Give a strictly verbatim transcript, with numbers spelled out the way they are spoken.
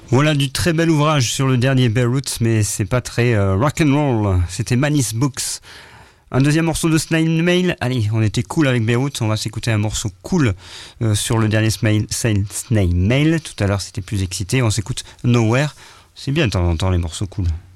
Voilà du très bel ouvrage sur le dernier Beirut, mais c'est pas très euh, rock and roll. C'était Manis Books. Un deuxième morceau de Snail Mail. Allez, on était cool avec Beirut, on va s'écouter un morceau cool euh, sur le dernier Snail, Snail Mail. Tout à l'heure c'était plus excité, on s'écoute Nowhere. C'est bien de temps en temps les morceaux cool.